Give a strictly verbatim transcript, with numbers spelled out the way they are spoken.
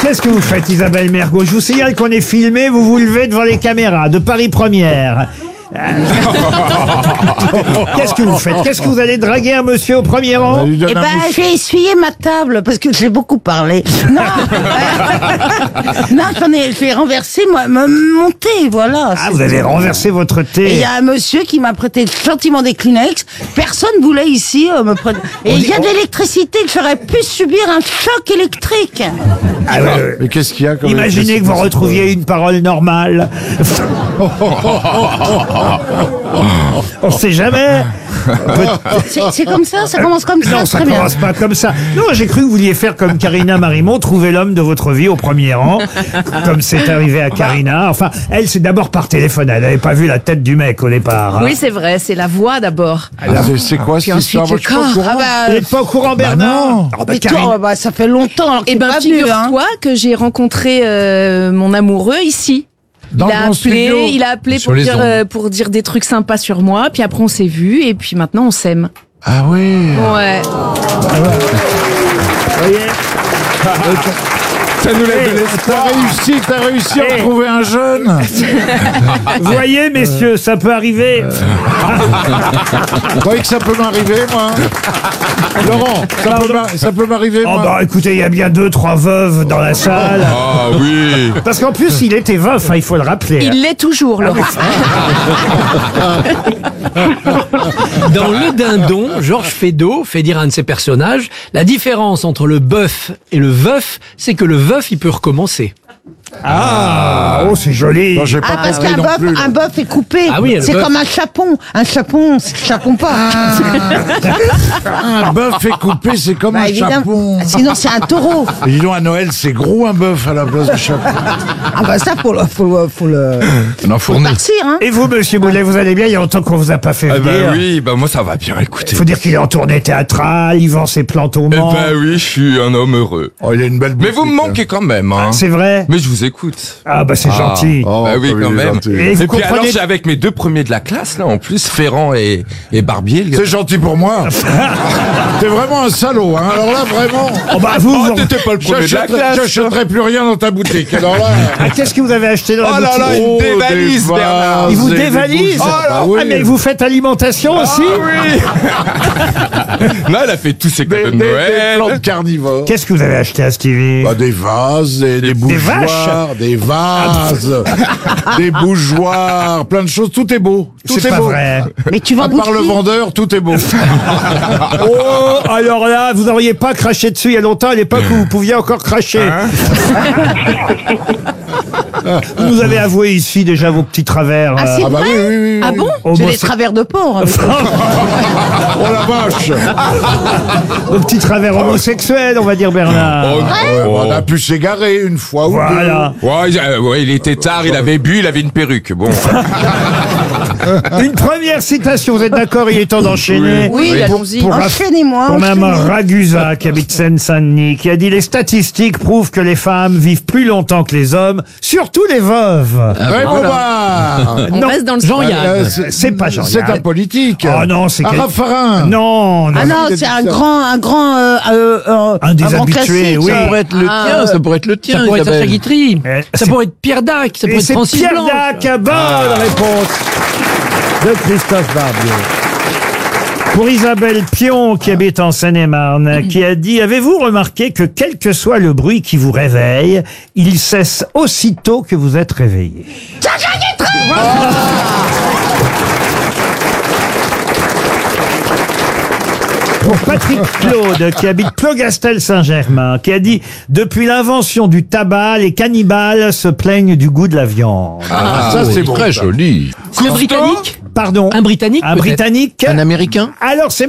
Qu'est-ce que vous faites, Isabelle Mergo? Je vous signale qu'on est filmé, vous vous levez devant les caméras de Paris Première. Qu'est-ce que vous faites? Qu'est-ce que vous allez draguer un monsieur au premier rang? Eh ben, j'ai essuyé ma table parce que j'ai beaucoup parlé. Non, non, j'en ai, j'ai renversé moi, mon mon thé, voilà. Ah, vous avez renversé votre Et il thé. y a un monsieur qui m'a prêté gentiment des Kleenex. Personne voulait ici euh, me prêter. Et il y a de l'électricité, que j'aurais pu subir un choc électrique. Ah, ouais, ouais. Mais qu'est-ce qu'il y a comme Imaginez que vous retrouviez une parole normale. On sait jamais. C'est c'est comme ça, ça commence comme ça, Non, ça très bien. commence pas comme ça. Non, j'ai cru que vous vouliez faire comme Karina Marimont, trouver l'homme de votre vie au premier rang, comme c'est arrivé à Karina. Enfin, elle, c'est d'abord par téléphone. Elle n'avait pas vu la tête du mec au départ. hein. Oui, c'est vrai, c'est la voix d'abord. Ah, c'est- C'est quoi cette ensuite, histoire? le Moi, je suis pas au corps. courant. Ah bah, Vous n'êtes pas au courant, Bernard? non. Ah bah, mais Karine- toi, bah, ça fait longtemps alors qu'il Eh est ben, pas venu, hein. figure-toi que j'ai rencontré euh, mon amoureux ici. Dans il le a grand appelé, studio. il a appelé Sur pour les dire, ondes. euh, pour dire des trucs sympas sur moi. Puis après, on s'est vus et puis maintenant, on s'aime. Ah oui. Ouais. Vous voyez Ça nous lève de l'espoir. T'as réussi, t'as réussi à Eh. trouver un jeune. Vous voyez, messieurs, ça peut arriver. Vous voyez que ça peut m'arriver, moi? Laurent, ça peut m'a- ça peut m'arriver, Oh moi? bah écoutez, il y a bien deux, trois veuves dans la salle. Ah oui. Parce qu'en plus, il était veuf, hein, il faut le rappeler. Il l'est toujours, Laurent. Dans Le Dindon, Georges Feydeau fait dire à un de ses personnages, la différence entre le bœuf et le veuf, c'est que le veuf, il peut recommencer. Ah, oh, c'est joli. Non, j'ai pas Ah, parce compris qu'un non bœuf, plus. là. un bœuf est coupé. Ah oui, le c'est bœuf. comme un chapon. Un chapon, c'est chapon pas. Un bœuf est coupé, c'est comme Bah, un évidemment. chapon. Sinon, c'est un taureau. Et dis donc, à Noël, c'est gros un bœuf à la place du chapon. Ah bah ça, faut le, faut le, faut le, Non, faut le fourni. partir, hein. Et vous, monsieur Boulet, vous allez bien? Il y a longtemps qu'on vous a pas fait Eh venir. ben oui, bah moi ça va bien, écoutez. Il faut dire qu'il est en tournée théâtrale, il vend ses plantes au Eh Mans. ben oui, je suis un homme heureux. Oh, il a une belle Mais vous me boutique, manquez quand même, hein. C'est vrai? Mais je vous écoute. Ah bah c'est gentil. Oh, bah oui, comme quand il est même. gentil. Et vous Et puis alors, comprenez- j'ai avec mes deux premiers de la classe, là, en plus, Ferrand et, et Barbier. le gars. C'est gentil pour moi. T'es vraiment un salaud, hein. Alors là, vraiment. Oh bah vous, Oh, vous- t'étais pas le premier de la J'achèterai classe. j'achèterai plus rien dans ta boutique. Alors là. Ah, qu'est-ce que vous avez acheté dans la Oh là boutique? là, il Oh, me dévalise, des vases Bernard. Il vous et des dévalise? bougies. Oh là, Ah oui. Ah mais vous faites alimentation aussi? Oui. Non, elle a fait tous ses Des, cadeaux des, de des Noël. plantes carnivores. Qu'est-ce que vous avez acheté à Stevie? Bah, des vases, des, des bougeoirs, des vases, des bougeoirs, plein de choses. Tout est beau. Tout C'est est pas beau. vrai. Mais tu vends À part le Gucci. vendeur, tout est beau. Oh, alors là, vous n'auriez pas craché dessus il y a longtemps, à l'époque où vous pouviez encore cracher. Vous nous avez avoué ici déjà vos petits travers. Ah, c'est Ah bah vrai? oui, oui, oui. Ah oui. bon? Oh, J'ai moi, des c'est- travers de porc. avec- Oh la vache. Vos petits travers homosexuels, on va dire, Bernard. Oh, oh. On a pu s'égarer une fois ou Voilà. Ouais, il- euh, ouais, il était tard, il avait bu, il avait une perruque. Bon. Une première citation, vous êtes d'accord? Il est temps d'enchaîner. Oui, Oui. allons-y. Pour- Enchaînez-moi. Pour Mme enchaînez. Ragusa, qui habite Seine-Saint-Denis, qui a dit « Les statistiques prouvent que les femmes vivent plus longtemps que les hommes, surtout les veuves. deux. Ouais, bon, bah. On Non, reste dans le Jean-Yann. Euh, C'est pas Jean-Yann. C'est un politique. Oh non, c'est un quel- raffarin. Non, non. Ah non, il a c'est dit un ça. grand, un grand, euh, euh, euh, Un des grand habitués, classique, oui. ça. Ça pourrait être le Ah, tien, ça pourrait être le tien, Euh, ça pourrait être Sacha Isabelle. Guitry, Eh, ça c'est- pourrait être Pierre Dac, ça Et pourrait être c'est Francis Pierre Blanche. Dac, bonne réponse de Christophe Barbier. Pour Isabelle Pion, qui habite en Seine-et-Marne, qui a dit « Avez-vous remarqué que quel que soit le bruit qui vous réveille, il cesse aussitôt que vous êtes réveillé ?» Pour Patrick Claude, qui habite Plogastel-Saint-Germain, qui a dit « Depuis l'invention du tabac, les cannibales se plaignent du goût de la viande. Ah, ça, c'est bon. Très ça. joli. Le Britannique » Pardon. Un Britannique Un peut-être Britannique. Un Américain? Alors c'est